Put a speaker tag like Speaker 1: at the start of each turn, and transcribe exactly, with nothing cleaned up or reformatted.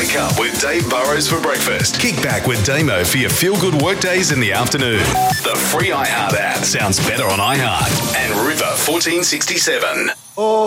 Speaker 1: Wake up with Dave Burrows for breakfast. Kick back with Damo for your feel-good workdays in the afternoon. The free iHeart app sounds better on iHeart and River fourteen sixty-seven.
Speaker 2: Oh.